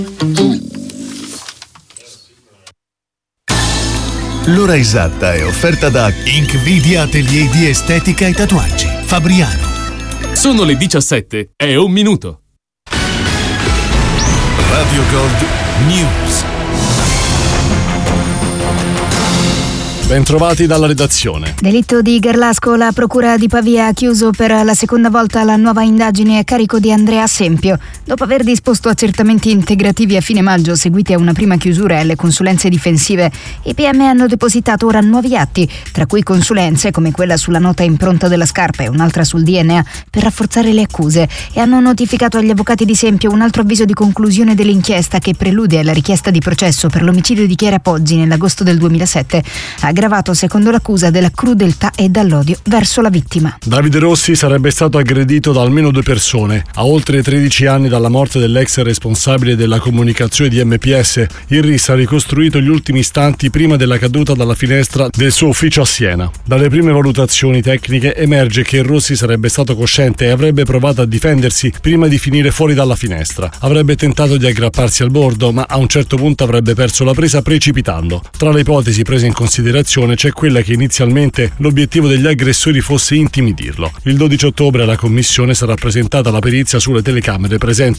L'ora esatta è offerta da Inkvidia Atelier di Estetica e Tatuaggi, Fabriano. Sono le 17, è un minuto. Radio Gold News. Bentrovati dalla redazione. Delitto di Garlasco, la procura di Pavia ha chiuso per la seconda volta la nuova indagine a carico di Andrea Sempio. Dopo aver disposto accertamenti integrativi a fine maggio seguiti a una prima chiusura e alle consulenze difensive, i PM hanno depositato ora nuovi atti, tra cui consulenze come quella sulla nota impronta della scarpa e un'altra sul DNA per rafforzare le accuse, e hanno notificato agli avvocati di Sempio un altro avviso di conclusione dell'inchiesta che prelude alla richiesta di processo per l'omicidio di Chiara Poggi nell'agosto del 2007, aggravato secondo l'accusa della crudeltà e dall'odio verso la vittima. Davide Rossi sarebbe stato aggredito da almeno 2 persone. A oltre 13 anni dalla morte dell'ex responsabile della comunicazione di MPS, il RIS ha ricostruito gli ultimi istanti prima della caduta dalla finestra del suo ufficio a Siena. Dalle prime valutazioni tecniche emerge che Rossi sarebbe stato cosciente e avrebbe provato a difendersi prima di finire fuori dalla finestra. Avrebbe tentato di aggrapparsi al bordo, ma a un certo punto avrebbe perso la presa precipitando. Tra le ipotesi prese in considerazione c'è quella che inizialmente l'obiettivo degli aggressori fosse intimidirlo. Il 12 ottobre alla commissione sarà presentata la perizia sulle telecamere presenti